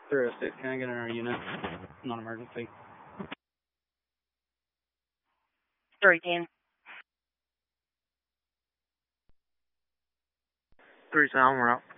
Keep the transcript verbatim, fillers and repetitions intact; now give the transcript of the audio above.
three oh six, can I get in our unit? Non-emergency. thirteen. three seven, we're out.